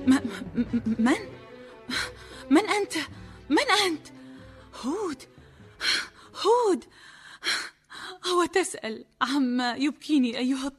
من؟ من أنت؟ من أنت؟ هود، أو تسأل عما يبكيني أيها